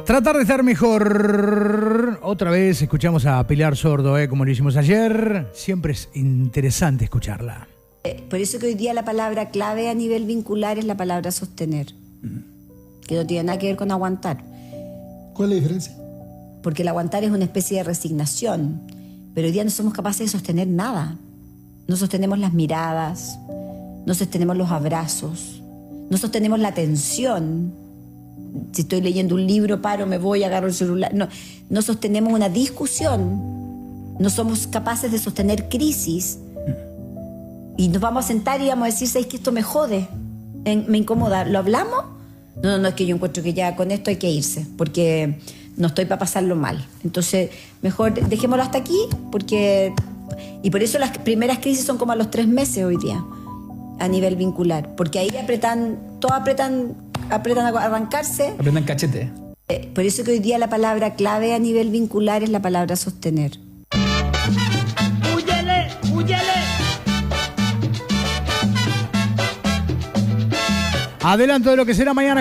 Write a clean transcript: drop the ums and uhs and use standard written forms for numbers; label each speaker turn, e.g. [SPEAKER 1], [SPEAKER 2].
[SPEAKER 1] Tratar de estar mejor. Otra vez escuchamos a Pilar Sordo, como lo hicimos ayer. Siempre es interesante escucharla.
[SPEAKER 2] Por eso que hoy día la palabra clave a nivel vincular es la palabra sostener. Que no tiene nada que ver con aguantar.
[SPEAKER 3] ¿Cuál es la diferencia?
[SPEAKER 2] Porque el aguantar es una especie de resignación. Pero hoy día no somos capaces de sostener nada. No sostenemos las miradas, no sostenemos los abrazos, no sostenemos la atención. Si estoy leyendo un libro, paro, me voy, agarro el celular. No sostenemos una discusión. No somos capaces de sostener crisis. Y nos vamos a sentar y vamos a decir, ¿sabes que esto me jode? Me incomoda. ¿Lo hablamos? No, es que yo encuentro que ya con esto hay que irse, porque no estoy para pasarlo mal. Entonces, mejor dejémoslo hasta aquí, porque... Y por eso las primeras crisis son como a los 3 meses hoy día, a nivel vincular. Porque ahí todos apretan a arrancarse.
[SPEAKER 4] Apretan cachete.
[SPEAKER 2] Por eso que hoy día la palabra clave a nivel vincular es la palabra sostener.
[SPEAKER 5] ¡Huyele! ¡Huyele!
[SPEAKER 1] Adelanto de lo que será mañana.